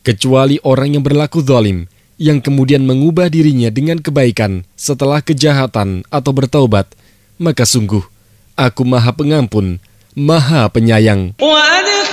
kecuali orang yang berlaku zalim, yang kemudian mengubah dirinya dengan kebaikan setelah kejahatan atau bertaubat, maka sungguh, Aku Maha Pengampun, Maha Penyayang.